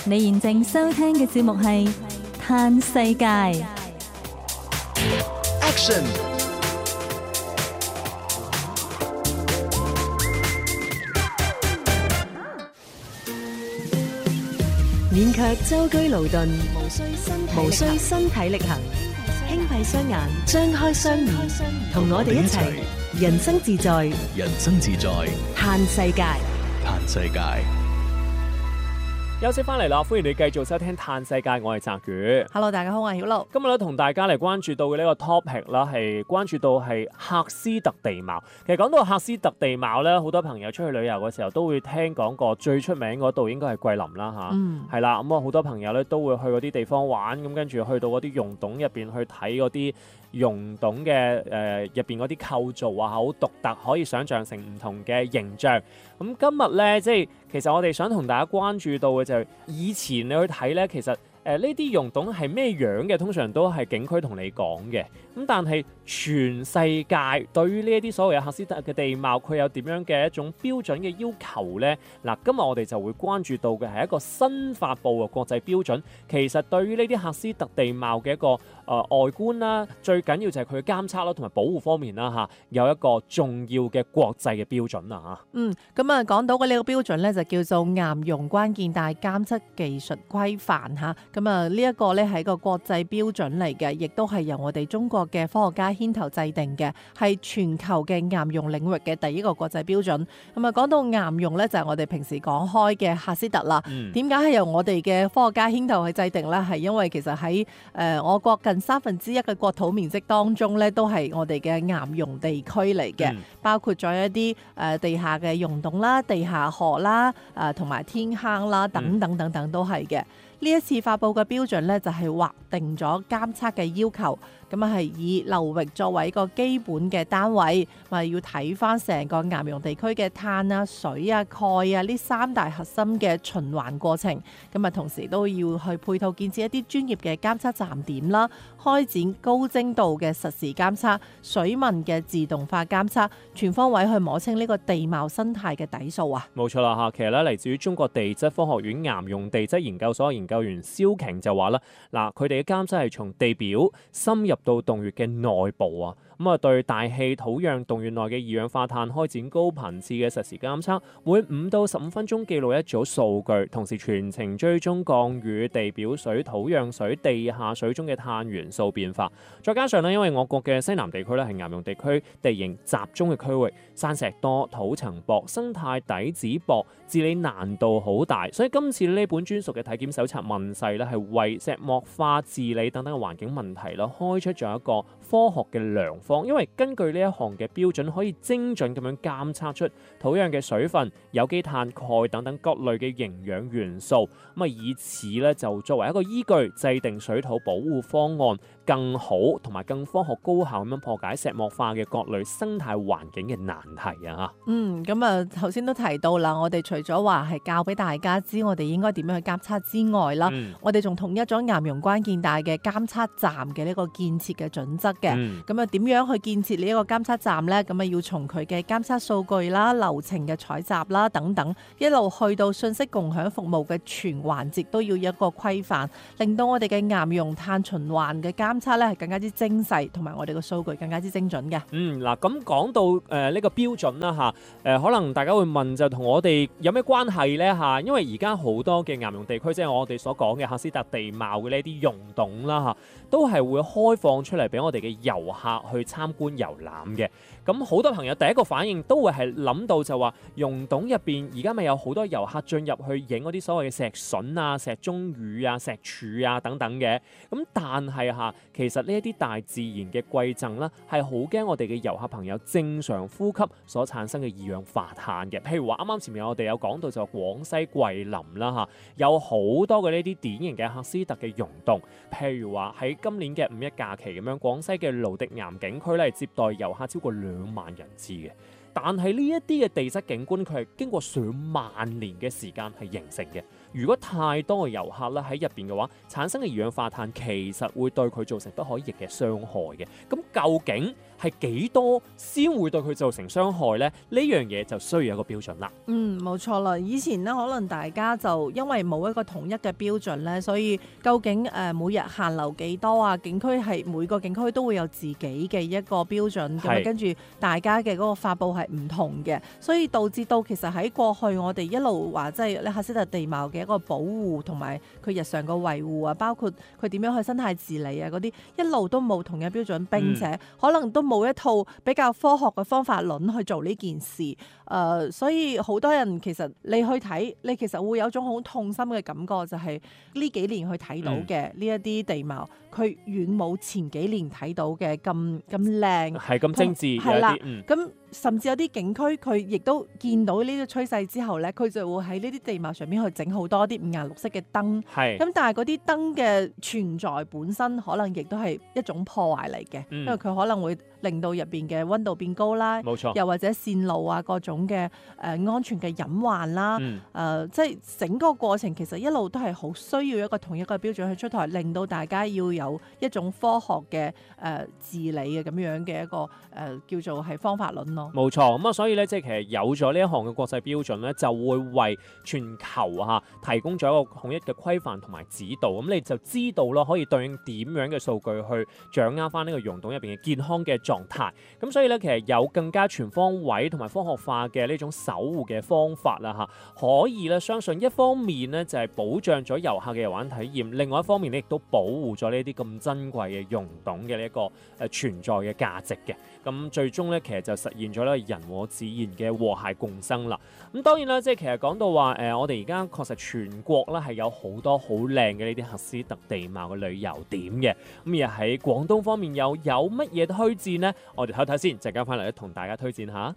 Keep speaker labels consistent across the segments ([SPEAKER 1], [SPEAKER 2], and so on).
[SPEAKER 1] 你現正收聽嘅節目係嘆世界。
[SPEAKER 2] Action！
[SPEAKER 3] 免卻舟車勞頓，無需身體力行，輕閉雙眼，張開雙耳，同我哋一齊人生自在，
[SPEAKER 2] 人生自在，
[SPEAKER 3] 嘆世界。
[SPEAKER 2] 嘆世界。
[SPEAKER 4] 休息翻嚟啦，歡迎你繼續收聽《嘆世界》，我係澤宇。
[SPEAKER 5] Hello， 大家好，我係曉露。
[SPEAKER 4] 今日咧同大家嚟關注到嘅呢個 topic 啦，係關注到係喀斯特地貌。其實講到喀斯特地貌咧，好多朋友出去旅遊嘅時候都會聽講過，最出名嗰度應該係桂林啦嚇。係啦，咁啊好多朋友咧都會去嗰啲地方玩，咁跟住去到嗰啲溶洞入邊去睇嗰啲溶洞嘅入邊嗰啲構造啊，好獨特，可以想像成唔同嘅形象。咁今日咧，即係其實我哋想同大家關注到嘅就係以前你去睇咧，其實呢啲溶洞係咩樣嘅，通常都係景區同你講嘅。咁但係全世界對於呢一啲所謂嘅喀斯特嘅地貌，佢有點樣嘅一種標準嘅要求呢？嗱，今日我哋就會關注到嘅係一個新發布嘅國際標準。其實對於呢啲喀斯特地貌嘅一個外觀啦，最緊要就係佢嘅監測啦，同埋保護方面啦嚇，有一個重要嘅國際嘅標準啊嚇。
[SPEAKER 5] 咁啊講到嘅呢個標準咧，就叫做岩溶關鍵帶監測技術規範嚇。咁啊呢一個咧係一個國際標準嚟嘅，亦都係由我哋中國嘅科學家牽頭制定嘅，係全球嘅岩溶領域嘅第一個國際標準。咁啊講到岩溶咧，就係我哋平時講開嘅喀斯特啦。點解係由我哋嘅科學家牽頭去制定咧？係因為其實喺我國近1/3嘅國土面積當中咧，都係我哋嘅岩溶地區嚟嘅，包括咗一啲地下嘅溶洞啦、地下河啦、同埋天坑啦等等等等都係嘅。呢一次發布嘅標準咧，就係劃定咗監測嘅要求，咁啊係以流域作為一個基本嘅單位，咪要睇翻成個岩溶地區嘅碳啊、水啊、鈣啊呢3大核心嘅循環過程，咁啊同時都要去配套建設一啲專業嘅監測站點啦，開展高精度嘅實時監測、水文嘅自動化監測，全方位去摸清呢個地貌生態嘅底數啊！
[SPEAKER 4] 冇錯啦嚇，其實咧嚟自於中國地質科學院岩溶地質研究所研究員蕭瓊就話啦，嗱佢哋嘅監測係從地表深入到洞穴嘅內部啊，咁啊對大氣、土壤、洞穴內嘅二氧化碳開展高頻次嘅實時監測，每5到15分鐘記錄一組數據，同時全程追蹤降雨、地表水、土壤水、地下水中嘅碳元素變化。再加上咧，因為我國嘅西南地區咧係岩溶地區地形集中嘅區域，山石多、土層薄、生態底子薄，治理難度好大，所以今次呢本專屬嘅體檢手冊問世咧，係為石墨化治理等等嘅環境問題啦，開出咗一個科學嘅良方。因為根據呢一項嘅標準，可以精準咁樣監測出土壤嘅水分、有機碳、鈣等等各類嘅營養元素，咁啊以此咧就作為一個依據，制定水土保護方案，更好同埋更科學高效咁樣破解石墨化嘅各類生態環境嘅難題啊！
[SPEAKER 5] 咁啊頭先都提到啦，我哋除咗話係教俾大家知我哋應該點樣去監測之外啦，我哋仲統一咗岩溶關鍵帶嘅監測站嘅呢個建設嘅準則嘅。咁啊點樣去建設呢一個監測站呢？咁啊要從佢嘅監測數據啦、流程嘅採集啦等等，一路去到信息共享服務嘅全環節都要有一個規範，令到我哋嘅岩溶碳循環嘅監測咧係更加之精細，同埋我哋嘅數據更加之精準嘅。
[SPEAKER 4] 嗱咁講到呢個標準啦嚇，可能大家會問就同我哋有咩關係呢嚇？因為而家好多嘅岩溶地區，即係我哋所講嘅喀斯特地貌嘅呢啲溶洞啦嚇，都係會開放出嚟俾我哋嘅遊客去參觀遊覽嘅。咁好多朋友第一個反應都會係諗到就話，溶洞入邊而家咪有好多遊客進入去影嗰啲所謂嘅石筍啊、石鐘魚啊、石柱啊等等嘅。咁但係嚇，其實呢一啲大自然嘅饋贈啦，係好驚我哋嘅遊客朋友正常呼吸所產生嘅二氧化碳嘅。譬如話啱啱前面我哋有講到就廣西桂林啦嚇，有好多嘅呢啲典型嘅喀斯特嘅溶洞。譬如話喺今年嘅5·1假期咁樣，廣西嘅蘆笛岩景區咧接待遊客超過2萬人次嘅。 但係呢一啲嘅地質景觀，佢係經過上萬年嘅時間係形成嘅。如果太多嘅遊客咧喺入邊嘅話，產生嘅二氧化碳其實會對佢造成不可逆嘅傷害嘅。咁究竟係幾多先會對佢造成傷害呢？呢樣嘢就需要有一個標準啦。
[SPEAKER 5] 冇錯啦。以前呢，可能大家就因為冇一個統一嘅標準咧，所以究竟每日限流幾多啊？景區係每個景區都會有自己嘅一個標準，咁跟住大家嘅嗰個發布係唔同嘅，所以導致到其實喺過去我哋一路話即係喀斯特地貌嘅一個保護同埋佢日常嘅維護啊，包括佢點樣去生態治理啊嗰啲，一路都冇同一標準，並且可能都冇一套比較科學嘅方法論去做呢件事。所以好多人其實你去睇，你其實會有種好痛心嘅感覺，就係呢幾年去睇到嘅呢一啲地貌，佢遠冇前幾年睇到嘅咁靚，
[SPEAKER 4] 係咁精緻，
[SPEAKER 5] 係啦，咁甚至有啲景區佢亦都見到呢個趨勢之後咧，佢就會喺呢啲地貌上面去整好多啲五顏六色嘅燈，咁但係嗰啲燈嘅存在本身可能亦都係一種破壞嚟嘅，因為佢可能會令到入邊嘅溫度變高啦，冇錯，又或者線路啊各種嘅安全嘅隱患啦，即係整個過程其實一路都係好需要一個統一嘅標準去出台，令到大家要有一種科學嘅治理嘅咁樣嘅一個叫做係方法論咯。
[SPEAKER 4] 冇錯，咁所以咧，即係其實有咗呢一項嘅國際標準咧，就會為全球提供咗一個統一嘅規範同埋指導。咁你就知道啦，可以對應點樣嘅數據去掌握翻呢個溶洞入邊嘅健康嘅狀態。咁所以咧，其實有更加全方位同埋科學化嘅呢種守護嘅方法啦，可以咧相信一方面咧就係保障咗遊客嘅遊玩體驗，另外一方面咧亦都保護咗呢啲咁珍貴嘅溶洞嘅呢一個存在嘅價值嘅。咁最終咧，其實就實現咗咧人和自然嘅和諧共生啦。咁當然啦，即係其實講到話我哋而家確實全國咧係有好多好靚嘅呢啲喀斯特地貌嘅旅遊點嘅。咁而喺廣東方面又有乜嘢推薦呢？我哋睇睇先，陣間翻嚟咧同大家推薦下。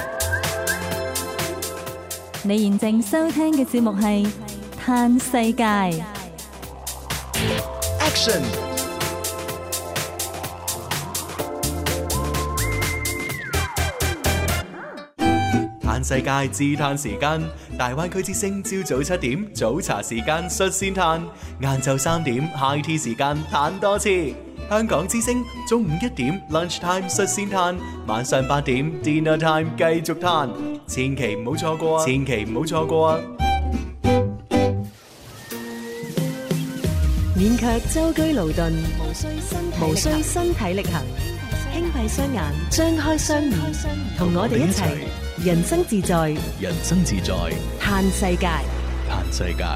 [SPEAKER 1] 你現正收聽嘅節目係《嘆世界》。
[SPEAKER 2] Action！嘆世界自嘆時間，大灣區之聲朝早7點早茶時間率先嘆，晏晝3點 high tea 時間嘆多次。香港之聲中午1點 lunch time 率先嘆，晚上8點 dinner time 繼續嘆，千祈唔好錯過啊！千祈唔好錯過啊！
[SPEAKER 3] 免卻舟車勞頓，無需身體力行，輕閉雙眼，張開雙耳，同我哋一齊人生自在，
[SPEAKER 2] 人生自在，
[SPEAKER 3] 嘆世界，
[SPEAKER 2] 嘆世界。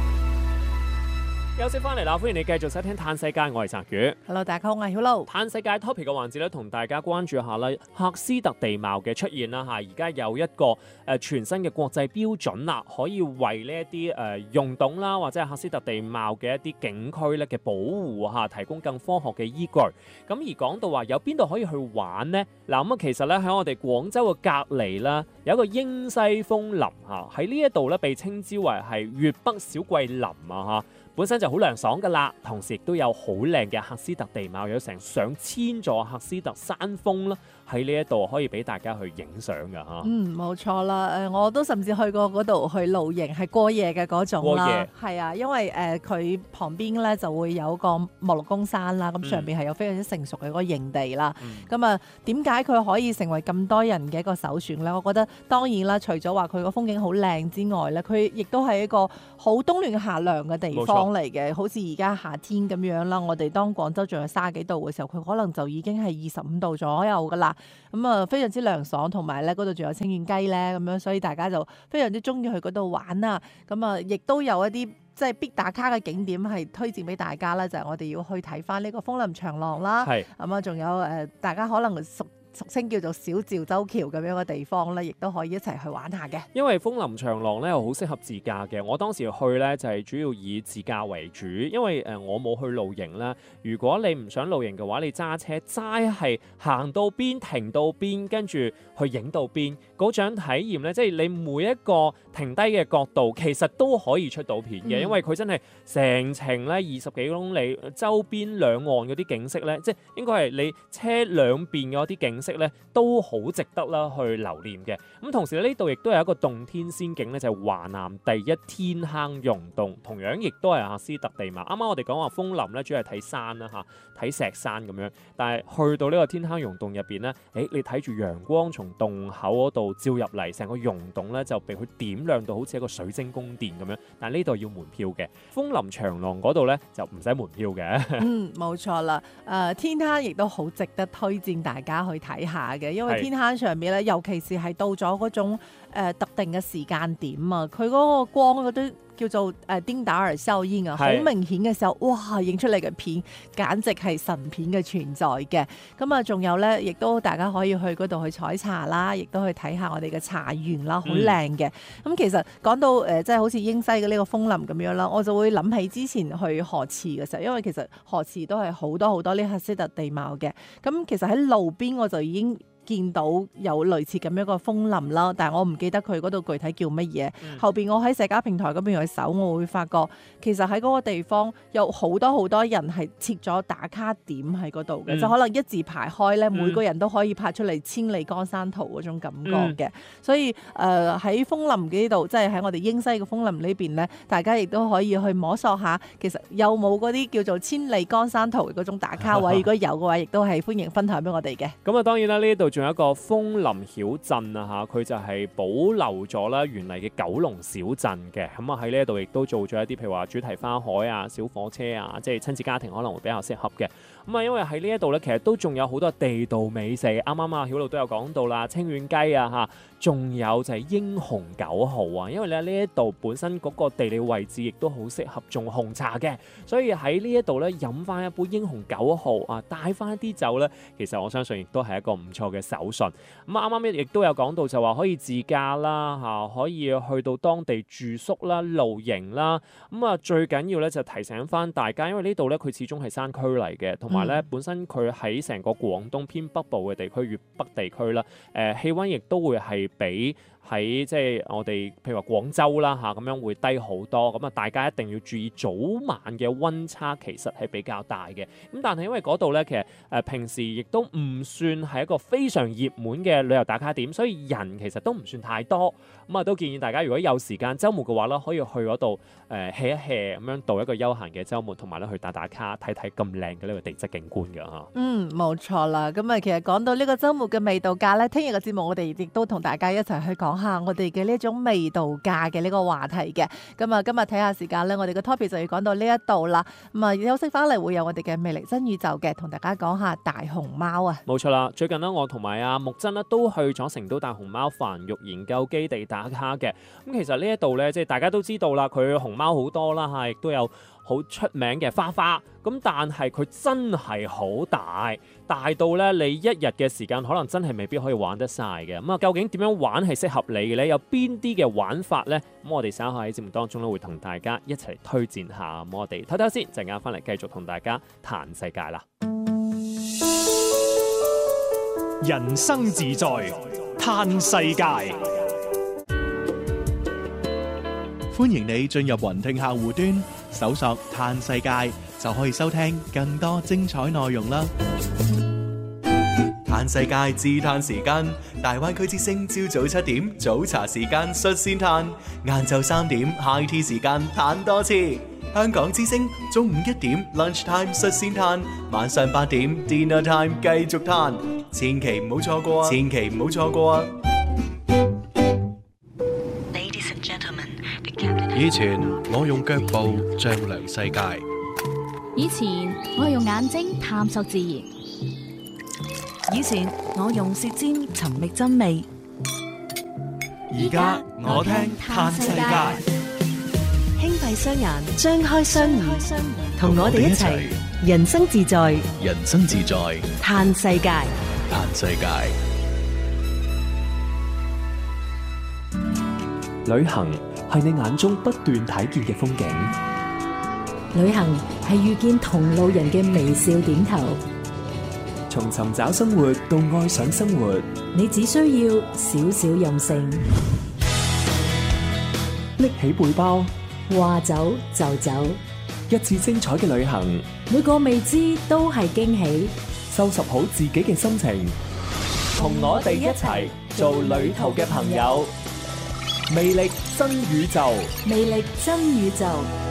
[SPEAKER 4] 休息翻嚟啦，歡迎你繼續收聽《嘆世界》，我係澤宇。
[SPEAKER 5] Hello， 大家好，我係曉露。
[SPEAKER 4] 嘆世界 topic 嘅環節咧，同大家關注下啦，喀斯特地貌嘅出現啦嚇，而家有一個全新嘅國際標準啦，可以為呢一啲溶洞啦，或者係喀斯特地貌嘅一啲景區咧嘅保護嚇，提供更科學嘅依據。咁而講到話有邊度可以去玩呢？嗱咁啊，其實咧喺我哋廣州嘅隔離啦，有一個英西楓林嚇，喺呢一度咧被稱之為係粵北小桂林啊嚇。本身就好涼爽噶啦，同時亦都有好靚嘅喀斯特地貌，有成上千座喀斯特山峰啦，喺呢一度可以俾大家去影相噶嚇。
[SPEAKER 5] 冇錯啦，我都甚至去過嗰度去露營，係過夜嘅嗰種啦。係啊，因為佢旁邊咧就會有個莫六公山啦，咁上邊係有非常之成熟嘅嗰個營地啦。咁啊，點解佢可以成為咁多人嘅一個首選咧？我覺得當然啦，除咗話佢個風景好靚之外咧，佢亦都係一個好冬暖夏涼嘅地方嚟嘅，好似而家夏天咁樣啦。我哋當廣州仲有30幾度嘅時候，佢可能就已經係25度左右噶啦。咁啊，非常之涼爽，同埋咧嗰度仲有清遠雞咧，咁樣，所以大家就非常之中意去嗰度玩啊。咁啊，亦都有一啲即係必打卡嘅景點係推薦俾大家啦，就係我哋要去睇翻呢個楓林長廊啦。咁啊，仲有大家可能俗稱叫做小趙州橋咁樣嘅地方咧，亦都可以一齊去玩下嘅。
[SPEAKER 4] 因為楓林長廊咧好適合自駕嘅，我當時去咧就係主要以自駕為主，因為我冇去露營啦。如果你唔想露營嘅話，你揸車齋係行到邊停到邊，跟住去影到邊，嗰種體驗咧，即係你每一個停低嘅角度，其實都可以出到片嘅，因為佢真係成程咧20幾公里，周邊兩岸嗰啲景色咧，即係應該係你車兩邊嗰啲景色咧，都好值得啦去留念嘅。咁同時呢度亦都有一個洞天仙境咧，就係華南第一天坑溶洞，同樣亦都係阿斯特地貌。啱啱我哋講話楓林咧，主要係睇山啦嚇，睇石山咁樣，但係去到呢個天坑溶洞入邊咧，你睇住陽光從洞口嗰度照入嚟，成個溶洞咧就被佢點亮到好似一個水晶宮殿咁樣。但係呢度要門票嘅，楓林長廊嗰度咧就唔使門票嘅。
[SPEAKER 5] 冇錯啦。天坑亦都好值得推薦大家去睇下嘅，因為天坑上面咧，尤其是係到咗嗰種特定嘅時間點啊，佢嗰個光嗰啲叫做丁達爾效應啊，好明顯嘅時候，哇！影出嚟嘅片簡直係神片嘅存在嘅。咁啊，仲有咧，亦都大家可以去嗰度去採茶啦，亦都去睇下我哋嘅茶園啦，好靚嘅。咁其實講到即係好似英西嘅呢個楓林咁樣啦，我就會諗起之前去河池嘅時候，因為其實河池都係好多呢喀斯特地貌嘅。咁其實喺路邊我就已經見到有類似咁樣一個楓林啦，但係我唔記得佢嗰度具體叫乜嘢。後邊我喺社交平台嗰邊去搜，我會發覺其實喺嗰個地方有好多人係設咗打卡點喺嗰度嘅，就可能一字排開咧，每個人都可以拍出嚟千里江山圖嗰種感覺嘅。所以喺楓林嘅呢度，即係喺我哋英西嘅楓林呢邊咧，大家亦都可以去摸索下，其實有冇嗰啲叫做千里江山圖嗰種打卡位？如果有嘅話，亦都係歡迎分享俾我哋嘅。
[SPEAKER 4] 咁啊，當然啦，呢度仲有一個楓林小鎮啊嚇，佢就係保留咗啦原嚟嘅九龍小鎮嘅。咁啊喺呢一度亦都做咗一啲譬如話主題花海啊、小火車啊，即係親子家庭可能會比較適合嘅。咁啊，因為喺呢一度咧，其實都仲有好多地道美食。啱啱啊曉露都有講到啦，清遠雞啊嚇，仲有就係英雄9號啊。因為咧呢一度本身嗰個地理位置亦都好適合種紅茶嘅，所以喺呢一度咧飲翻一杯英雄9號啊，帶翻一啲酒咧，其實我相信亦都係一個唔錯嘅手信。咁啱啱亦都有講到就話可以自駕啦嚇，可以去到當地住宿啦、露營啦。咁啊最緊要咧就提醒翻大家，因為呢度咧佢始終係山區嚟嘅，同埋咧本身佢喺成個廣東偏北部嘅地區、粵北地區啦，氣温亦都會係比喺即係我哋譬如話廣州啦嚇咁樣會低好多。咁啊大家一定要注意早晚嘅温差其實係比較大嘅。咁但係因為嗰度咧其實平時亦都唔算係一個非常熱門嘅旅遊打卡點，所以人其實都唔算太多。咁啊都建議大家如果有時間週末嘅話咧，可以去嗰度hea 一 hea 咁樣度一個休閒嘅週末，同埋咧去打卡睇睇咁靚嘅呢個地質景觀㗎嚇。
[SPEAKER 5] 冇錯啦。咁啊其實講到呢個週末嘅味道價咧，聽日嘅節目我哋亦都同大家一齊去講下我哋嘅呢一種味道價嘅呢個話題嘅。咁啊今日睇下時間咧，我哋嘅 topic 就要講到呢一度啦。咁啊休息翻嚟會有我哋嘅魅力新宇宙嘅，同大家講下大熊貓啊。
[SPEAKER 4] 冇錯啦，最近呢，我同埋阿木真呢都去咗成都大熊貓繁育研究基地打卡嘅。咁其實呢一度咧，即係大家都知道啦，佢熊貓好多啦嚇，亦都有好出名嘅花花。咁但係佢真係好大，大到咧你一日嘅時間可能真係未必可以玩得晒嘅。咁啊，究竟點樣玩係適合你嘅咧？有邊啲嘅玩法咧？咁我哋稍後喺節目當中咧會同大家一齊推薦下。咁我哋唞唞先，陣間翻嚟繼續同大家談世界啦。
[SPEAKER 6] 人生自在，嘆世界。
[SPEAKER 2] 歡迎你進入雲聽客戶端，搜索嘆世界，就可以收聽更多精彩內容啦。嘆世界自嘆時間，大灣區之聲朝早7點早茶時間率先嘆，晏晝3點 high tea 時間嘆多次。香港之聲中午1點 lunch time 率先嘆，晚上8點 dinner time 繼續嘆，千祈唔好錯過啊！千祈唔好錯過啊！
[SPEAKER 7] 以前我用腳步丈量世界，
[SPEAKER 8] 以前我用眼睛探索自然，
[SPEAKER 3] 以前我用舌尖尋覓真味，
[SPEAKER 2] 而家我聽嘆世界。
[SPEAKER 3] 輕閉雙眼，張開雙耳，同我哋一齊人生自在，
[SPEAKER 7] 人生自在，
[SPEAKER 3] 嘆世界。
[SPEAKER 7] 嘆世界。
[SPEAKER 9] 旅行係你眼中不斷睇見嘅風景，
[SPEAKER 8] 旅行係遇見同路人嘅微笑點頭。
[SPEAKER 9] 從尋找生活到愛上生活，
[SPEAKER 8] 你只需要少少任性，
[SPEAKER 9] 拎起背包，
[SPEAKER 8] 話走就走，
[SPEAKER 9] 一次精彩嘅旅行，
[SPEAKER 8] 每個未知都係驚喜。
[SPEAKER 9] 收拾好自己嘅心情， 同我哋一齊做旅途嘅朋友。魅力真宇宙，
[SPEAKER 8] 魅力真宇宙。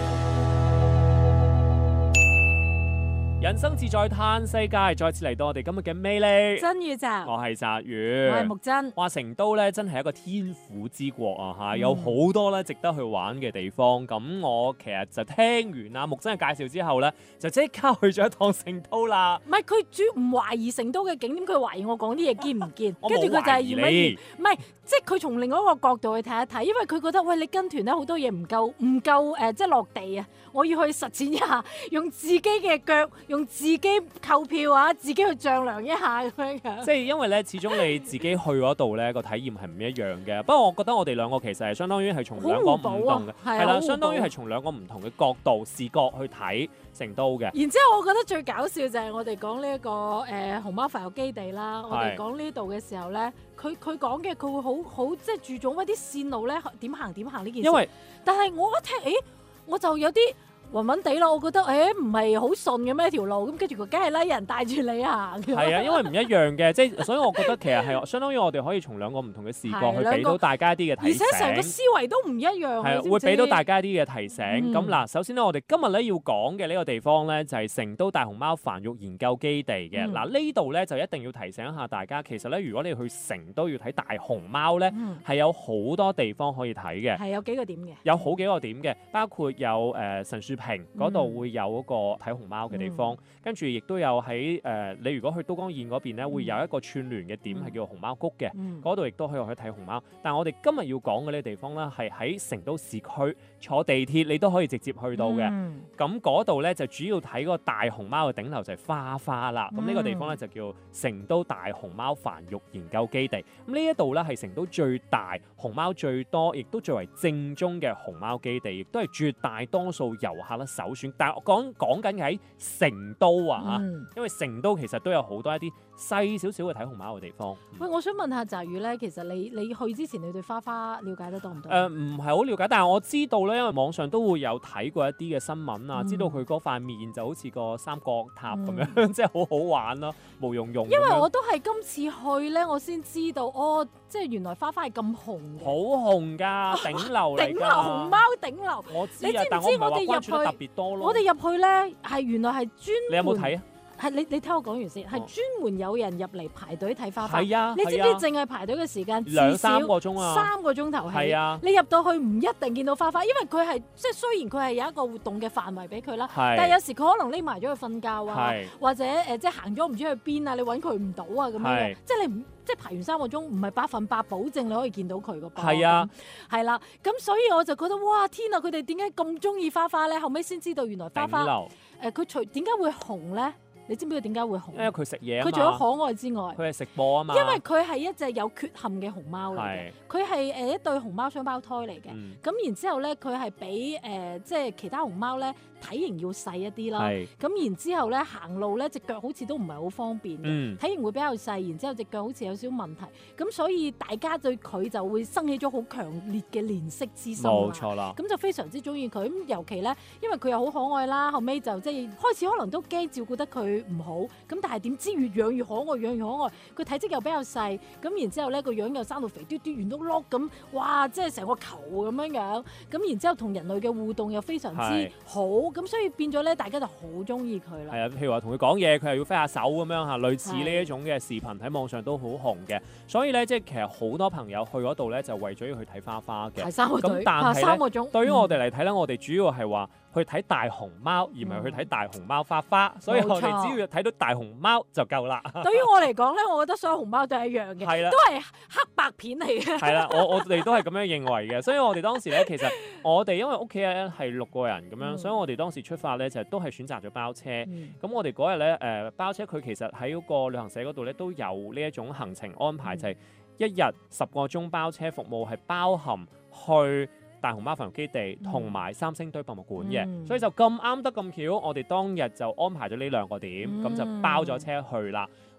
[SPEAKER 4] 人生自在嘆世界，再次嚟到我哋今日嘅魅力
[SPEAKER 5] 真宇宙，
[SPEAKER 4] 我係澤宇，
[SPEAKER 5] 我係木真。
[SPEAKER 4] 哇！成都咧真係一個天府之國啊嚇，有好多咧值得去玩嘅地方。咁我其實就聽完阿木真嘅介紹之後咧，就即刻去咗一趟成都啦。
[SPEAKER 10] 唔係佢主要唔懷疑成都嘅景點，佢懷疑我講啲嘢堅唔堅，
[SPEAKER 4] 我
[SPEAKER 10] 跟住佢就係驗一驗。
[SPEAKER 4] 你
[SPEAKER 10] 唔係，即係佢從另外一個角度去睇一睇，因為佢覺得喂你跟團咧好多嘢唔夠即係落地啊！我要去實踐一下，用自己嘅腳，用自己購票啊，自己去丈量一下咁樣樣。
[SPEAKER 4] 即係因為咧，始終你自己去嗰度咧個體驗係唔一樣嘅。不過我覺得我哋兩個其實係相當於係從兩個唔同嘅，係啦，相當於係從兩個唔同嘅角度視角去睇成都嘅。
[SPEAKER 10] 然之後，我覺得最搞笑就係我哋講呢一個熊貓繁育基地啦。我哋講呢度嘅時候咧，佢講嘅佢會好即係注重一啲線路咧點行呢件事。
[SPEAKER 4] 因為
[SPEAKER 10] 但係我一聽，我就有啲暈暈地咯，我覺得唔係好順嘅咩條路，咁跟住佢梗係拉人帶住你行。
[SPEAKER 4] 係啊，因為唔一樣嘅，即係所以我覺得其實係相當於我哋可以從兩個唔同嘅視角去俾到大家一啲嘅提醒，
[SPEAKER 10] 而且成個思維都唔一樣。
[SPEAKER 4] 係會俾到大家一啲嘅提醒。咁嗱，首先咧，我哋今日咧要講嘅呢個地方咧就係成都大熊貓繁育研究基地嘅。嗱呢度咧就一定要提醒一下大家，其實咧如果你去成都要睇大熊貓咧，係有好多地方可以睇嘅。
[SPEAKER 10] 係有幾個點嘅？
[SPEAKER 4] 有好幾個點嘅，包括有神樹坪嗰度會有嗰個睇熊貓嘅地方，跟住亦都有喺你如果去都江堰嗰邊咧，會有一個串聯嘅點係叫熊貓谷嘅，嗰度亦都可以去睇熊貓。但係我哋今日要講嘅呢個地方咧，係喺成都市區坐地鐵你都可以直接去到嘅。咁嗰度咧就主要睇嗰個大熊貓嘅頂樓就係花花啦。咁呢個地方咧就叫成都大熊貓繁育研究基地。咁呢一度咧係成都最大、熊貓最多，亦都最為正宗嘅熊貓基地，亦都係絕大多數遊客咧首選。但係我講緊喺成都啊嚇，因為成都其實都有好多一啲細少少嘅睇熊貓嘅地方。
[SPEAKER 10] 喂，我想問下澤宇咧，其實你去之前，你對花花了解得多唔多？
[SPEAKER 4] 唔係好了解，但係我知道咧，因為網上都會有睇過一啲嘅新聞啊，知道佢嗰塊面就好似個三角塔咁樣，即係好好玩咯，毛茸茸。
[SPEAKER 10] 因為我都係今次去咧，我先知道即係原來花花係咁紅嘅。
[SPEAKER 4] 好紅㗎，頂樓嚟㗎。頂樓
[SPEAKER 10] 熊貓頂樓。
[SPEAKER 4] 我知啊，
[SPEAKER 10] 你知唔知
[SPEAKER 4] 但我唔係話
[SPEAKER 10] 我哋
[SPEAKER 4] 關注得特別多咯。
[SPEAKER 10] 我哋入去咧係原來係專門。
[SPEAKER 4] 你有冇睇啊？
[SPEAKER 10] 係你聽我講完先，係專門有人入嚟排隊睇花花。
[SPEAKER 4] 係啊，
[SPEAKER 10] 你知唔知淨係排隊嘅時間
[SPEAKER 4] 2-3個鐘啊
[SPEAKER 10] ？3個鐘頭
[SPEAKER 4] 係啊。
[SPEAKER 10] 你入到去唔一定見到花花，因為佢係即係雖然佢係有一個活動嘅範圍俾佢啦，但係有時佢可能匿埋咗去瞓覺啊，或者即係行咗唔知去邊啊，你揾佢唔到啊咁樣。即係你唔即係排完3個鐘，唔係100%保證你可以見到佢個噃。
[SPEAKER 4] 係啊，
[SPEAKER 10] 係啦，咁所以我就覺得哇天啊！佢哋點解咁中意花花咧？後尾先知道原來花花佢點解會紅咧？你知唔知佢點解會紅？因為
[SPEAKER 4] 佢食嘢啊嘛。
[SPEAKER 10] 佢除咗可愛之外，
[SPEAKER 4] 佢係食播啊嘛。
[SPEAKER 10] 因為佢係一隻有缺陷嘅熊貓嚟嘅，佢係一對熊貓雙胞胎嚟嘅。咁然之後咧，佢係比即係其他熊貓咧體型要細一啲啦。咁然之後咧行路咧隻腳好似都唔係好方便嘅，體型會比較細。然之後隻腳好似有少少問題，咁所以大家對佢就會生起咗好強烈嘅憐惜之心。
[SPEAKER 4] 冇錯啦。
[SPEAKER 10] 咁就非常之中意佢。咁尤其咧，因為佢又好可愛啦，後尾就即係開始可能都驚照顧得佢唔好，咁但係點知越養越可愛，養越可愛。佢體積又比較細，咁然之後咧個樣又生到肥嘟嘟圓碌碌咁，哇！即係成個球咁樣樣。咁然之後同人類嘅互動又非常之好，咁所以變咗咧大家就好中意佢啦。
[SPEAKER 4] 係啊，譬如話同佢講嘢，佢又要揮下手咁樣嚇，類似呢一種嘅視頻喺網上都好紅嘅。所以咧，即係其實好多朋友去嗰度咧，就為咗要去睇花花嘅。
[SPEAKER 10] 排3個隊，
[SPEAKER 4] 但係
[SPEAKER 10] 3個鐘。
[SPEAKER 4] 對於我哋嚟睇咧，我哋主要係話去睇大熊貓，而唔係去睇大熊貓花花。所以我哋只要睇到大熊貓就夠啦。
[SPEAKER 10] 對於我嚟講咧，我覺得所有熊貓都係一樣嘅，都係黑白片嚟嘅。係
[SPEAKER 4] 啦，我哋都係咁樣認為嘅。所以我哋當時咧，其實我哋因為屋企人係6個人咁樣，所以我哋當時出發咧就都係選擇咗包車。咁我哋嗰日咧包車，佢其實喺嗰個旅行社嗰度咧都有呢一種行程安排，就係1日10個鐘包車服務，係包含去大熊貓繁育基地同埋三星堆博物館嘅，所以就咁啱得咁巧，我哋當日就安排咗呢2個點，咁就包咗車去啦。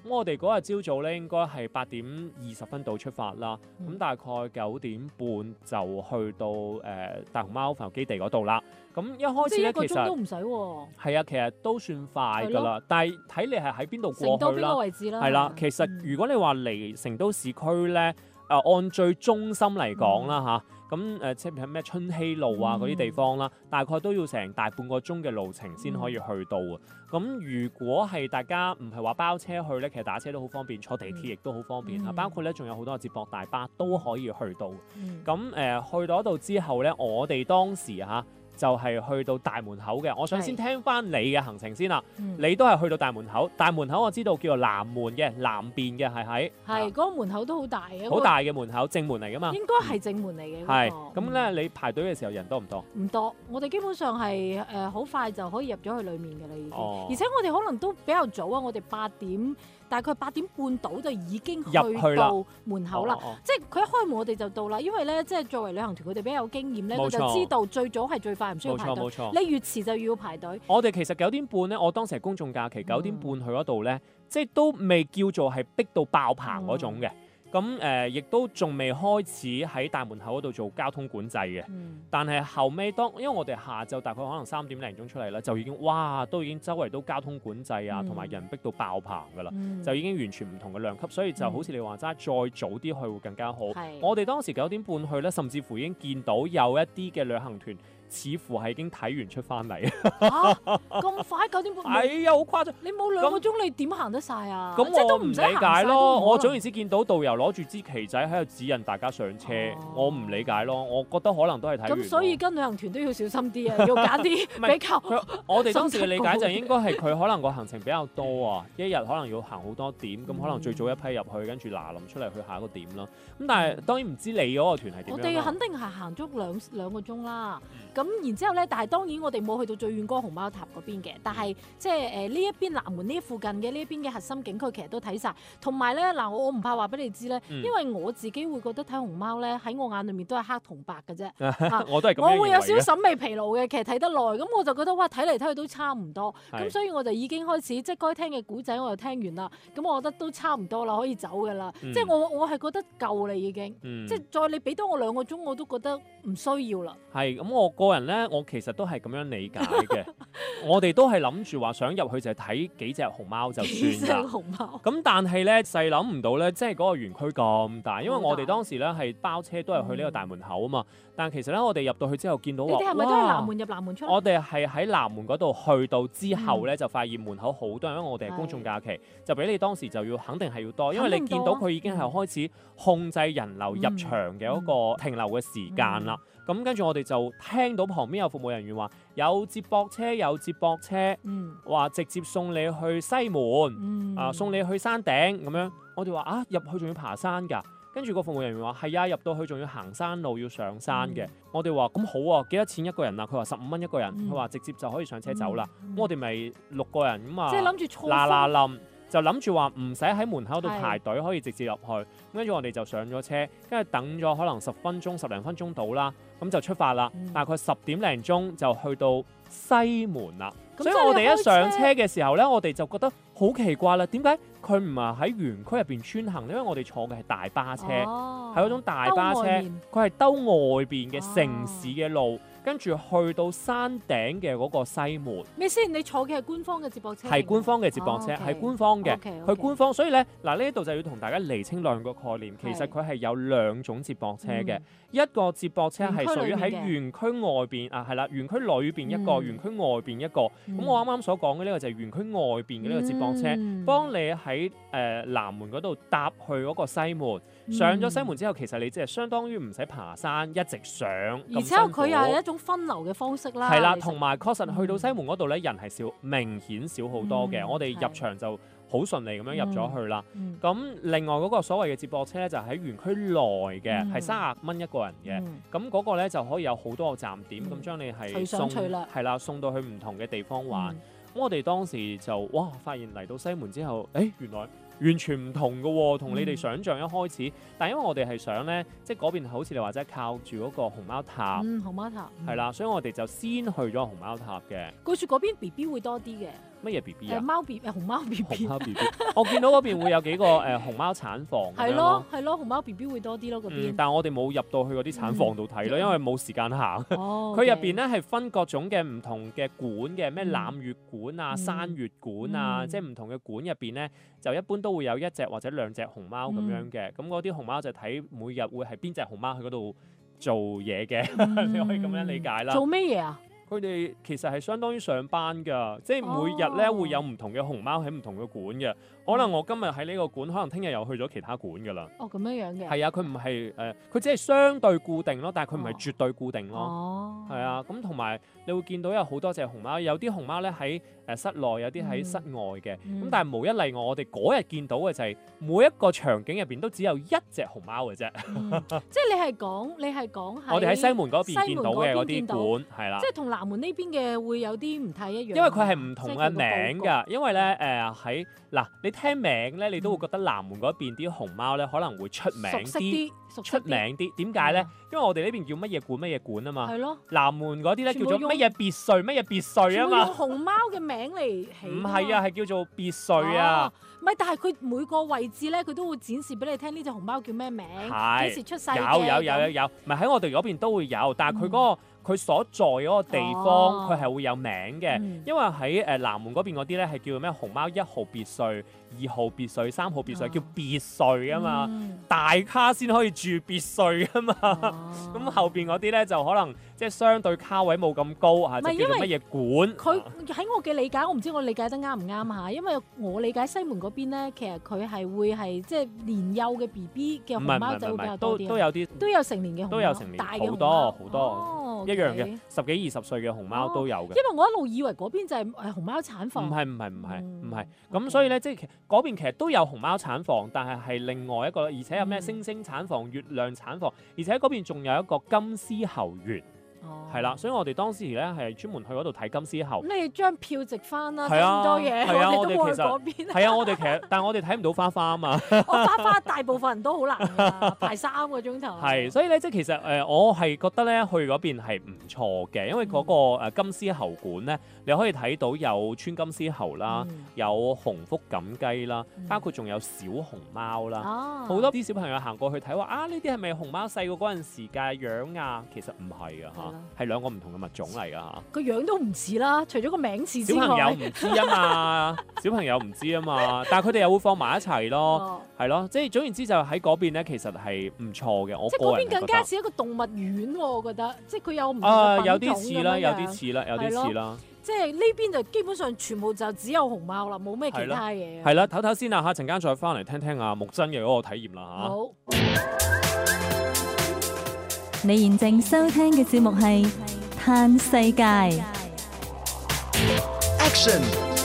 [SPEAKER 4] 我哋嗰日朝早咧應該係8:20到出發啦，咁大概9點半就去到大熊貓繁育基地嗰度啦。咁一開始咧其實
[SPEAKER 10] 都唔使喎。
[SPEAKER 4] 係啊，其實都算快㗎啦，但係睇你係喺邊度過去啦。
[SPEAKER 10] 成都邊個位置啦？
[SPEAKER 4] 係啦，其實如果你話離成都市區咧，按最中心嚟講啦嚇，咁即係咩春熙路啊嗰啲地方啦，大概都要成大半個鐘嘅路程先可以去到啊。咁如果係大家唔係話包車去咧，其實打車都好方便，坐地鐵亦都好方便嚇。包括咧仲有好多接駁大巴都可以去到。咁去到嗰度之後咧，我哋當時嚇就係去到大門口嘅。我想先聽翻你嘅行程先啦。你都係去到大門口，大門口我知道叫做南門嘅，南邊嘅係
[SPEAKER 10] 嗰個門口都好大嘅，
[SPEAKER 4] 好大嘅門口，正門嚟噶嘛？
[SPEAKER 10] 應該係正門嚟嘅。
[SPEAKER 4] 係咁咧，你排隊嘅時候人多唔多？
[SPEAKER 10] 唔多，我哋基本上係好快就可以入咗去裡面嘅啦已經。而且我哋可能都比較早啊，我哋大概8點半到就已經去到門口啦。即係佢一開門我哋就到啦，因為咧即係作為旅行團，佢哋比較有經驗咧，佢就知道最早係最快，唔需要排隊。你越遲就要排隊。我
[SPEAKER 4] 哋其實9點半咧，我當時係公眾假期9點半去嗰度咧，即係都未叫做係逼到爆棚嗰種嘅。咁亦都仲未開始喺大門口嗰度做交通管制嘅。但係後尾因為我哋下晝大概可能3點零鐘出嚟啦，就已經都已經周圍都交通管制啊，同埋人逼到爆棚㗎啦，就已經完全唔同嘅量級，所以就好似你話齋，再早啲去會更加好。我哋當時9點半去咧，甚至乎已經見到有一啲嘅旅行團似乎係已經睇完出翻嚟。
[SPEAKER 10] 咁快9點半？
[SPEAKER 4] 係啊，好誇張！
[SPEAKER 10] 你冇2個鐘，你點行得晒啊？
[SPEAKER 4] 咁我唔理解咯。我總言之見到導遊攞住支旗仔喺度指引大家上車，我唔理解咯。我覺得可能都係睇完。
[SPEAKER 10] 咁所以跟旅行團都要小心啲啊，要揀啲比較。
[SPEAKER 4] 我哋當時嘅理解就應該係佢可能個行程比較多啊，一日可能要行好多點，咁可能最早一批入去，跟住嗱臨出嚟去下一個點咯。咁但係當然唔知你嗰個團係點樣。
[SPEAKER 10] 我哋肯定係行足兩個鐘啦。咁然之後咧，但係當然我哋冇去到最遠嗰個熊貓塔嗰邊嘅，但係即係呢一邊南門呢附近嘅呢一邊嘅核心景區其實都睇晒。同埋咧嗱，我唔怕話俾你知咧，因為我自己會覺得睇熊貓咧喺我眼裏面都係黑同白嘅啫。
[SPEAKER 4] 我都係咁樣認為嘅。
[SPEAKER 10] 我會有少少審美疲勞嘅，其實睇得耐，咁我就覺得哇，睇嚟睇去都差唔多。咁所以我就已經開始即係該聽嘅古仔我就聽完啦。咁我覺得都差唔多啦，可以走㗎啦。即係我係覺得夠啦已經。即係再你俾多我2個鐘我都覺得唔需要啦。係
[SPEAKER 4] 咁，我個人咧，我其實都係咁樣理解嘅。我哋都係諗住話想入去就係睇幾隻熊貓就算啦。幾隻熊貓？咁但係咧細諗唔到咧，即係嗰個園區咁大，因為我哋當時咧係包車都係去呢個大門口啊嘛。但係其實咧，我哋入到去之後見到話，
[SPEAKER 10] 你哋係咪都係南門入南門出？
[SPEAKER 4] 我哋係喺南門嗰度去到之後咧，就發現門口好多人，因為我哋係公眾假期，就比你當時就要肯定係要多，因為你見到佢已經係開始控制人流入場嘅嗰個停留嘅時間啦。咁跟住我哋就聽到旁邊有服務人員話有接駁車，話直接送你去西門，送你去山頂咁樣。我哋話入去仲要爬山㗎。跟住個服務人員話係啊，入到去仲要行山路，要上山嘅。我哋話咁好啊，幾多錢一個人啊？佢話15蚊一個人，佢話直接就可以上車走啦。咁我哋咪6個人咁啊，
[SPEAKER 10] 即係諗住
[SPEAKER 4] 嗱就諗住話唔使喺門口度排隊，可以直接入去。跟住我哋就上咗車，跟住等咗可能10零分鐘到啦，咁就出發啦。大概10點零鐘就去到西門啦。所以我哋一上車嘅時候咧，我哋就覺得好奇怪啦。點解佢唔係喺園區入邊穿行？因為我哋坐嘅係大巴車，係嗰種大巴車，佢係兜外邊嘅城市嘅路。跟住去到山頂嘅嗰個西門。
[SPEAKER 10] 咩先？你坐嘅係官方嘅接駁車？
[SPEAKER 4] 係官方嘅接駁車，係官方嘅，佢官方。所以咧，嗱呢度就要同大家釐清兩個概念。其實佢係有2種接駁車嘅，一個接駁車係屬於喺園區外邊係啦，園區裏邊一個，園區外邊一個。咁我啱啱所講嘅呢個就係園區外邊嘅呢個接駁車，幫你喺南門嗰度搭去嗰個西門。上咗西門之後，其實你即係相當於唔使爬山，一直上。
[SPEAKER 10] 而且佢又係一種分流嘅方式啦。
[SPEAKER 4] 係啦，同埋確實去到西門嗰度咧，人係少，明顯少好多嘅。我哋入場就好順利咁樣入咗去啦。咁另外嗰個所謂嘅接駁車咧，就喺園區內嘅，係30蚊一個人嘅。咁嗰個咧就可以有好多個站點，咁將你係送到去唔同嘅地方玩。咁我哋當時就發現嚟到西門之後，原來完全唔同嘅喎，同你哋想象一開始。但因為我哋係想咧，即係嗰邊好似你話齋靠住嗰個熊貓塔，
[SPEAKER 10] 熊貓塔
[SPEAKER 4] 係啦，所以我哋就先去咗熊貓塔嘅。
[SPEAKER 10] 據說嗰邊 BB 會多啲嘅。
[SPEAKER 4] 乜嘢 B B 啊？
[SPEAKER 10] 貓 B 熊貓 B B。
[SPEAKER 4] 熊貓 B B， 我見到嗰邊會有幾個熊貓產房。
[SPEAKER 10] 係咯，熊貓 B B 會多啲咯嗰邊。
[SPEAKER 4] 但係我哋冇入到去嗰啲產房度睇咯，因為冇時間行。佢入邊咧係分各種嘅唔同嘅館嘅，咩攬月館啊、山月館啊，即係唔同嘅館入邊咧，就一般都會有一隻或者兩隻熊貓咁樣嘅。咁嗰啲熊貓就睇每日會係邊隻熊貓去嗰度做嘢嘅，你可以咁樣理解啦。
[SPEAKER 10] 做咩嘢啊？
[SPEAKER 4] 佢哋其實係相當於上班㗎，即係每日咧會有唔同嘅熊貓喺唔同嘅館嘅。可能我今日喺呢個館，可能聽日又去咗其他館㗎啦。
[SPEAKER 10] 咁樣嘅。係
[SPEAKER 4] 啊，佢唔係佢只係相對固定咯，但係佢唔係絕對固定咯。係啊，咁同埋你會見到有好多隻熊貓，有啲熊貓咧喺室內，有啲喺室外嘅。咁但係無一例外，我哋嗰日見到嘅就係每一個場景入邊都只有一隻熊貓嘅啫。
[SPEAKER 10] 即係你係講
[SPEAKER 4] 我哋喺西門嗰邊見到嘅嗰啲館係啦。
[SPEAKER 10] 即係同南門呢邊嘅會有啲唔太一樣。
[SPEAKER 4] 因為佢係唔同嘅名㗎，因為咧你聽名咧，你都會覺得南門嗰邊啲熊貓咧可能會出名啲。出名啲，點解咧？因為我哋呢邊叫乜嘢館啊嘛。係咯。南門嗰啲咧叫做乜嘢別墅啊嘛。
[SPEAKER 10] 用熊貓嘅名嚟起。唔
[SPEAKER 4] 係啊，係叫做別墅啊。
[SPEAKER 10] 唔係，但係佢每個位置咧，佢都會展示俾你聽呢隻熊貓叫咩名，幾時出世嘅。
[SPEAKER 4] 有，唔係喺我哋嗰邊都會有，但係佢嗰個佢所在嗰個地方，佢係會有名嘅。因為喺南門嗰邊嗰啲咧係叫做咩熊貓1號別墅、2號別墅、3號別墅，叫別墅啊嘛。大咖先可以住別墅啊嘛。咁後邊嗰啲咧就可能即係相對卡位冇咁高嚇，就叫做乜嘢館。
[SPEAKER 10] 佢喺我嘅理解，我唔知我理解得啱唔啱嚇，因為我理解西門嗰邊咧，其實佢係會係即係年幼嘅 B B 嘅熊貓仔會比較多啲。
[SPEAKER 4] 都有啲，
[SPEAKER 10] 都有成年嘅熊貓，
[SPEAKER 4] 都有成年，
[SPEAKER 10] 大嘅
[SPEAKER 4] 好多一樣嘅10幾20歲嘅熊貓都有嘅。因
[SPEAKER 10] 為我一路以為嗰邊就係熊貓產房。唔
[SPEAKER 4] 係。咁所以咧，即係嗰邊其實都有熊貓產房，但係另外一個，而且有咩星星產房、月亮產房，而且嗰邊仲有一個金絲猴園。係啦，所以我哋當時咧係專門去嗰度睇金絲猴。
[SPEAKER 10] 咁你將票值翻啦，咁多嘢，我哋都去嗰邊。
[SPEAKER 4] 係啊，我哋其實，但係我哋睇唔到花花啊嘛。
[SPEAKER 10] 花大部分人都好難㗎，排3個鐘頭。
[SPEAKER 4] 係，所以咧即係其實我係覺得咧去嗰邊係唔錯嘅，因為嗰個金絲猴館咧，你可以睇到有川金絲猴啦，有紅腹錦雞啦，包括仲有小熊貓啦。好多啲小朋友行過去睇話啊，呢啲係咪熊貓細個嗰陣時嘅樣啊？其實唔係㗎嚇。係兩個唔同嘅物種嚟㗎嚇，
[SPEAKER 10] 個樣都唔似啦，除咗個名似之外。
[SPEAKER 4] 小朋友唔知啊嘛，但係佢哋又會放埋一齊咯，係咯，即係總言之就喺嗰邊咧，其實係唔錯嘅。我個人覺得嗰邊更加似
[SPEAKER 10] 一個動物園喎，我覺得，即係佢有唔同嘅品種。有啲
[SPEAKER 4] 似啦。
[SPEAKER 10] 即係呢邊就基本上全部就只有熊貓啦，冇咩其他嘢。
[SPEAKER 4] 係啦，唞唞先啦嚇，陣間再翻嚟聽聽阿木真嘅嗰個體驗啦嚇。
[SPEAKER 10] 好。
[SPEAKER 1] 你現正收聽嘅節目係《嘆世界》。
[SPEAKER 2] Action！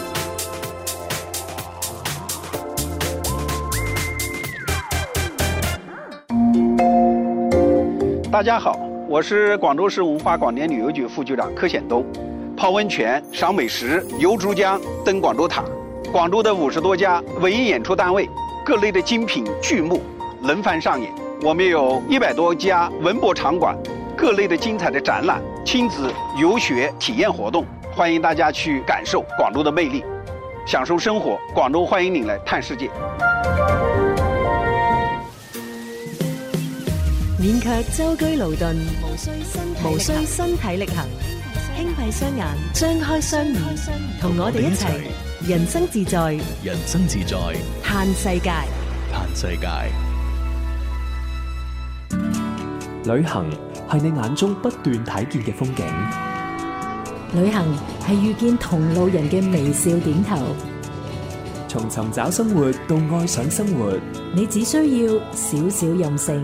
[SPEAKER 11] 大家好，我是廣州市文化廣電旅遊局副局長柯顯東。泡溫泉、賞美食、遊珠江、登廣州塔，廣州的50多家文藝演出單位，各類的精品劇目輪番上演。我們有100多家文博場館，各類的精彩的展覽、親子遊學體驗活動，歡迎大家去感受廣州的魅力，享受生活。廣州歡迎您來嘆世界。
[SPEAKER 3] 免卻舟車勞頓，無需身體力行，輕閉雙眼，張開雙耳，同我哋一齊人生自在，嘆世界。
[SPEAKER 9] 旅行係你眼中不斷睇見嘅風景，
[SPEAKER 8] 旅行係遇見同路人嘅微笑點頭。
[SPEAKER 9] 從尋找生活到愛上生活，
[SPEAKER 8] 你只需要少少任性。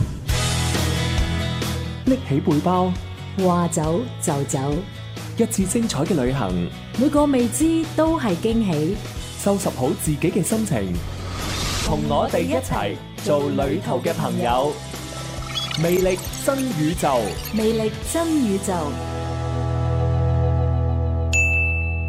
[SPEAKER 9] 拎起背包，
[SPEAKER 8] 話走就走，
[SPEAKER 9] 一次精彩嘅旅行，
[SPEAKER 8] 每個未知都係驚喜。
[SPEAKER 9] 收拾好自己嘅心情， 同我哋一齊做旅途嘅朋友。魅力真宇宙，
[SPEAKER 8] 魅力真宇宙。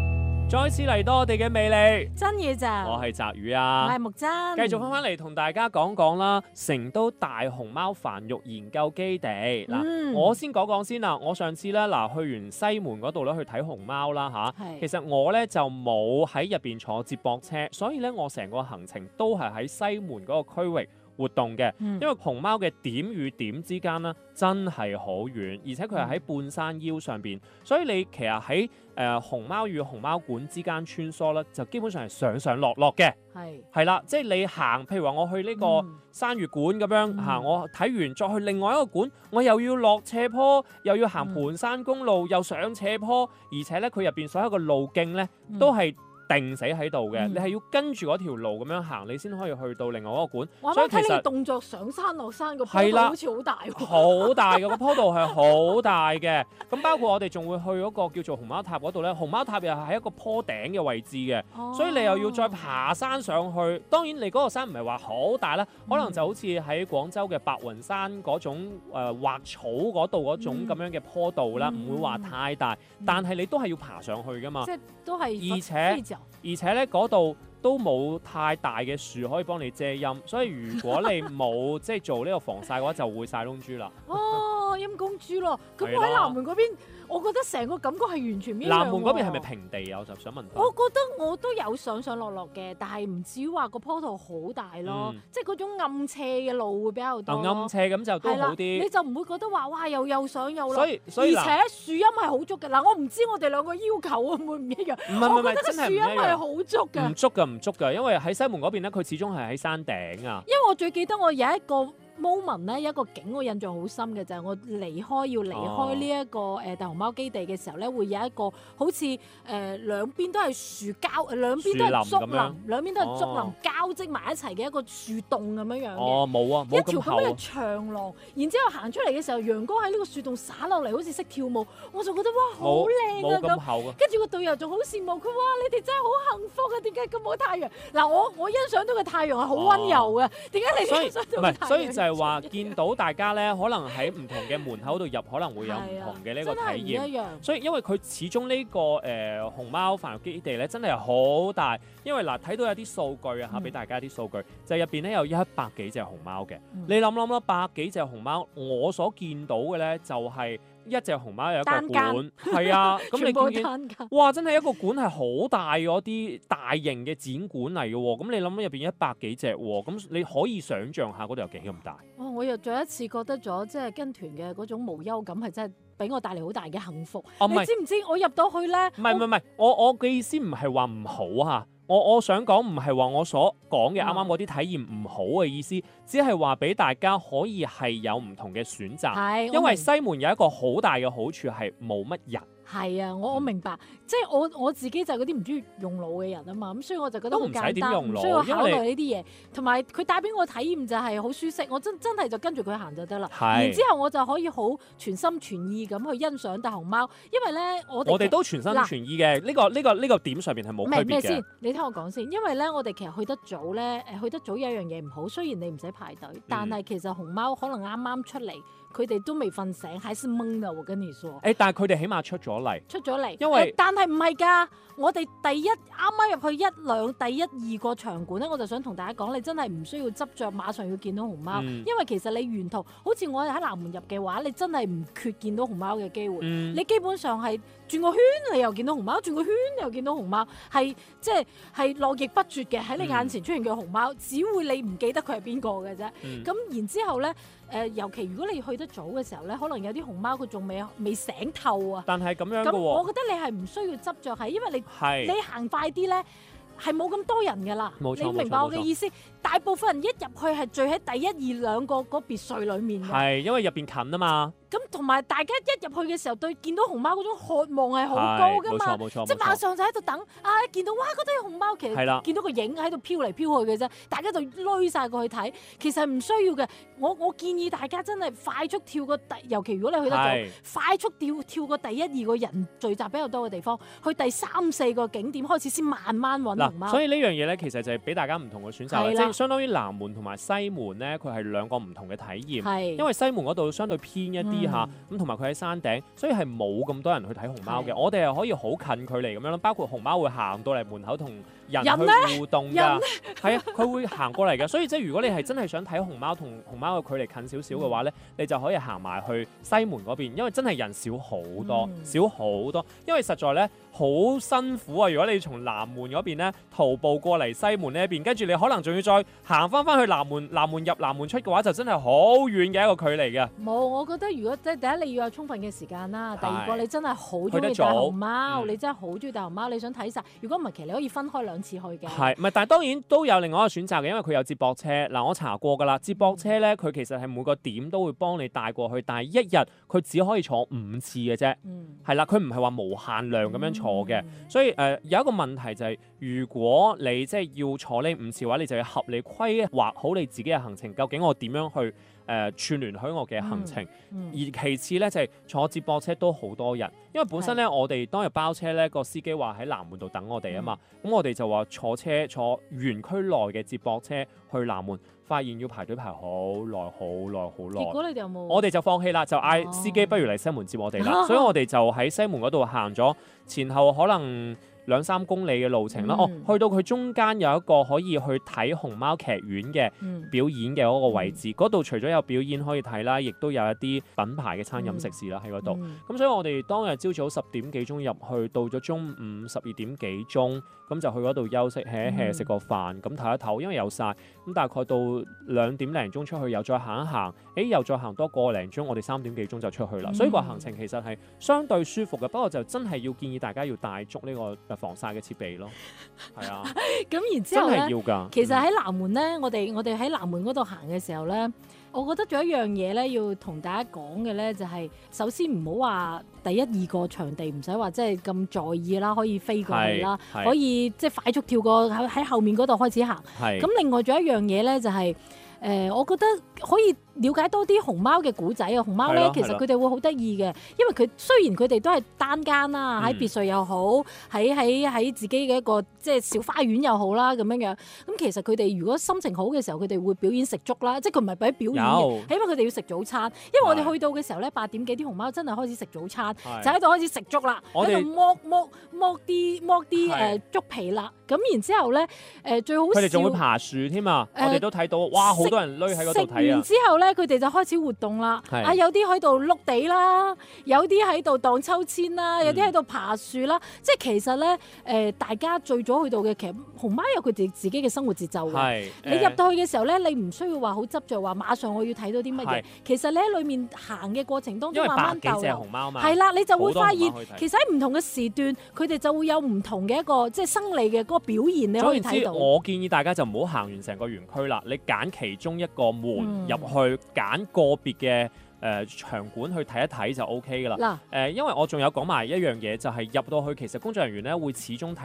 [SPEAKER 4] 再次嚟到我哋嘅魅力，
[SPEAKER 10] 真嘢咋？
[SPEAKER 4] 我係澤宇啊，
[SPEAKER 10] 我係木真，
[SPEAKER 4] 繼續翻嚟同大家講講啦。成都大熊貓繁育研究基地嗱，我先講講先啦。我上次咧去完西門嗰度咧去睇熊貓啦嚇，其實我咧就冇喺入邊坐接駁車，所以咧我成個行程都係喺西門嗰個區域活動嘅，因為熊貓嘅點與點之間呢真係好遠，而且佢係喺半山腰上邊，所以你其實喺熊貓與熊貓館之間穿梭咧，就基本上係上上落落嘅。係啦，即係你行，譬如話我去呢個山月館咁樣行，我睇完再去另外一個館，我又要落斜坡，又要行盤山公路，又上斜坡，而且咧佢入邊所有嘅路徑咧都係定死喺度嘅，你係要跟住嗰條路咁樣行，你先可以去到另外嗰個館。
[SPEAKER 10] 所以其實睇你動作上山落山個坡度好似好大喎，
[SPEAKER 4] 好大嘅個坡度係好大嘅。咁包括我哋仲會去嗰個叫做熊貓塔嗰度咧，熊貓塔又係喺一個坡頂嘅位置嘅，所以你又要再爬山上去。當然你嗰個山唔係話好大啦，可能就好似喺廣州嘅白雲山嗰種滑草嗰度嗰種咁樣嘅坡度啦，唔會話太大，但係你都係要爬上去噶嘛。
[SPEAKER 10] 即係都係，
[SPEAKER 4] 而且咧嗰度都冇太大嘅樹可以幫你遮陰，所以如果你冇即係做呢個防曬嘅話，就會曬窿豬啦。
[SPEAKER 10] 哦，陰公豬咯！咁我喺南門嗰邊，我覺得成個感覺係完全唔一樣。
[SPEAKER 4] 南門嗰邊係咪平地啊？我就想問。
[SPEAKER 10] 我覺得我都有上上落落嘅，但係唔至於話個坡度好大咯，即係嗰種暗斜嘅路會比較多。
[SPEAKER 4] 暗斜咁就都好啲。
[SPEAKER 10] 你就唔會覺得話哇又上又落。
[SPEAKER 4] 所以
[SPEAKER 10] 而且樹蔭係好足嘅。嗱，我唔知我哋兩個要求會唔會唔一樣。我覺得個樹蔭係好足嘅。
[SPEAKER 4] 唔足㗎，因為喺西門嗰邊咧，佢始終係喺山頂啊。
[SPEAKER 10] 因為我最記得我有一個moment 咧，一個景我印象好深嘅就係我要離開呢一個大熊貓基地嘅時候咧，會有一個好似兩邊都係樹交，兩邊都係竹林，兩邊都係竹林交織埋一齊嘅一個樹洞咁樣樣嘅。
[SPEAKER 4] 哦，冇啊，冇咁厚。
[SPEAKER 10] 一條咁嘅長廊，然之後行出嚟嘅時候，陽光喺呢個樹洞灑落嚟，好似識跳舞，我就覺得哇好靚啊咁。跟住個導遊仲好羨慕佢，哇你哋真係好幸福啊！點解咁好太陽？嗱我欣賞到嘅太陽係好溫柔嘅，點解你欣賞到嘅太陽？
[SPEAKER 4] 所以就係話見到大家咧，可能喺唔同嘅門口度入，可能會有唔同嘅呢個體驗。所以因為佢始終呢個熊貓繁育基地咧，真係好大。因為嗱睇到有啲數據啊嚇，俾大家啲數據，就入邊咧有100幾隻熊貓嘅。你諗啦，百幾隻熊貓，我所見到嘅咧就係一隻熊貓有一個館，係啊，咁你見哇，真係一個館係好大嗰啲大型嘅展館嚟嘅喎。咁你諗入邊100幾隻喎，咁你可以想像下嗰度有幾咁大。
[SPEAKER 10] 我又再一次覺得咗，即係跟團嘅嗰種無憂感係真係俾我帶嚟好大嘅幸福。你知唔知我入到去咧？
[SPEAKER 4] 唔係，我嘅意思唔係話唔好嚇。我想講唔係話我所講嘅啱啱嗰啲體驗唔好嘅意思，只係話俾大家可以係有唔同嘅選擇。因為西門有一個好大嘅好處係冇乜人。
[SPEAKER 10] 係啊，我明白，即係我自己就係嗰啲唔中意用腦嘅人啊嘛，咁所以我就覺得好簡單，唔需要考慮呢啲嘢，同埋佢帶俾我體驗就係好舒適，我真係就跟住佢行就得啦。然之後我就可以好全心全意咁去欣賞大熊貓，因為咧我哋都
[SPEAKER 4] 全心全意嘅，呢個點上邊係冇區別嘅。
[SPEAKER 10] 咩先？你聽我講先，因為咧我哋其實去得早咧，去得早有一樣嘢唔好，雖然你唔使排隊，但係其實熊貓可能啱啱出嚟。佢哋都未瞓醒，還是懵啊！我跟你說。
[SPEAKER 4] 但係佢哋起碼出咗嚟，
[SPEAKER 10] 因為但係唔係㗎。我哋啱啱入去第一二個場館咧，我就想同大家講，你真係唔需要執着馬上要見到熊貓，因為其實你沿途好似我哋喺南門入嘅話，你真係唔缺見到熊貓嘅機會。你基本上係轉個圈，你又見到熊貓；轉個圈又見到熊貓，係即係絡繹不絕嘅喺你眼前出現嘅熊貓，只會你唔記得佢係邊個嘅啫。咁然之後咧。尤其如果你去得早嘅時候咧，可能有啲熊貓佢仲未醒透啊。
[SPEAKER 4] 但係咁樣嘅喎，
[SPEAKER 10] 我覺得你係唔需要執着，係因為你行快啲咧，係冇咁多人㗎啦。
[SPEAKER 4] 冇錯，
[SPEAKER 10] 你明白我嘅意思？大部分人一入去係聚喺第一二兩個嗰別墅裡面嘅。
[SPEAKER 4] 係因為入邊近啊嘛。
[SPEAKER 10] 咁同埋大家一入去嘅時候，對見到熊貓嗰種渴望係好高噶嘛，
[SPEAKER 4] 冇錯，
[SPEAKER 10] 即係馬上就喺度等啊！見到哇嗰度有熊貓，其實見到個影喺度飄嚟飄去嘅啫，大家就攏晒過去睇，其實唔需要嘅。我建議大家真係快速跳個尤其如果你去得早，快速跳個第一二個人聚集比較多嘅地方，去第3、4個景點開始先慢慢揾熊貓。
[SPEAKER 4] 所以呢樣嘢咧，其實就係俾大家唔同嘅選擇，即係相當於南門同埋西門咧，佢係兩個唔同嘅體驗。因為西門嗰度相對偏一啲。 啲嚇，咁同埋佢喺山頂，所以係冇咁多人去睇熊貓嘅。我哋係可以好近距離咁樣咯，包括熊貓會行到嚟門口同人去互動㗎，係啊，佢會行過嚟嘅。所以即係如果你係真係想睇熊貓同熊貓嘅距離近少少嘅話咧，你就可以行埋去西門嗰邊，因為真係人少好多，少好多，因為實在咧好辛苦啊！如果你從南門嗰邊咧徒步過嚟西門呢一邊，跟住你可能仲要再行翻去南門入南門出嘅話，就真係好遠嘅一個距離嘅。
[SPEAKER 10] 冇，我覺得如果即係第一你要有充分嘅時間啦，第二個你真係好中意帶熊貓，你真係好中意帶熊貓，你想睇晒。如果唔係，其實你可以分開2次去嘅。係，
[SPEAKER 4] 唔係？但係當然都有另外一個選擇嘅，因為佢有接駁車。嗱，我查過㗎啦，接駁車咧，佢其實係每個點都會幫你帶過去，但係一日佢只可以坐5次嘅啫。係啦，佢唔係話無限量咁樣坐嘅。所以有一個問題就係，如果你即係要坐呢5次嘅話，你就要合理規劃好你自己嘅行程，究竟我點樣去串聯喺我嘅行程。而其次咧就係坐接駁車都好多人，因為本身咧我哋當日包車咧個司機話喺南門度等我哋啊嘛，咁我哋就話坐園區內嘅接駁車去南門，發現要排隊排好耐。
[SPEAKER 10] 結果你哋有冇？
[SPEAKER 4] 我哋就放棄啦，就嗌司機不如嚟西門接我哋啦。所以我哋就喺西門嗰度行咗前後可能2-3公里嘅路程啦。去到佢中間有一個可以去睇熊貓劇院嘅表演嘅嗰個位置，嗰度除咗有表演可以睇啦，亦都有一啲品牌嘅餐飲食肆啦喺嗰度。咁所以我哋當日朝早10點幾鐘入去，到咗中午12點幾鐘，咁就去嗰度休息 hea 一 hea 食個飯，咁唞一唞，因為有晒。咁大概到2點零鐘出去，又再行一行，又再行多個零鐘，我哋3點幾鐘就出去啦。所以個行程其實係相對舒服嘅，不過就真係要建議大家要帶足呢個防曬嘅設備咯。係啊，
[SPEAKER 10] 咁然之後咧，
[SPEAKER 4] 真係要㗎。
[SPEAKER 10] 其實喺南門咧，我哋喺南門嗰度行嘅時候咧，我覺得仲有一樣嘢咧，要同大家講嘅咧，就係首先唔好話第一2個場地唔使話即係咁在意啦，可以飛過去啦，可以即係快速跳過喺後面嗰度開始行。咁另外仲有一樣嘢咧，就係我覺得可以了解多啲熊貓嘅古仔啊！熊貓咧，其實佢哋會好得意嘅，因為佢雖然佢哋都係單間啦，喺別墅又好，喺自己嘅一個即係小花園又好啦咁樣樣。咁其實佢哋如果心情好嘅時候，佢哋會表演食粥啦，即係佢唔係俾表演嘅，起碼佢哋要食早餐。因為我哋去到嘅時候咧，8點幾啲熊貓真係開始食早餐，就喺度開始食粥啦，喺度剝啲粥皮啦。咁然之後咧，最好笑
[SPEAKER 4] 佢哋仲會爬樹添啊！我哋都睇到，哇！好多人匿喺嗰度睇啊！
[SPEAKER 10] 食完之後咧，佢哋就開始活動啦。有啲喺度碌地啦，有啲喺度盪秋千啦，有啲喺度爬樹啦。即係其實咧，大家最早去到嘅，其實熊貓有佢哋自己嘅生活節奏嘅。你入到去嘅時候咧，你唔需要話好執着話馬上我要睇到啲乜嘢。其實你喺裏面行嘅過程當中，慢慢逗留。係啦，你就會發現其實喺唔同嘅時段，佢哋就會有唔同嘅一個即係生理嘅嗰個表現，你可以睇到。
[SPEAKER 4] 我建議大家就唔好行完成個園區啦，你揀其中一個門入去，揀個別嘅場館去睇一睇就 OK 噶啦。因為我仲有講埋一樣嘢，就係入到去其實工作人員咧會始終睇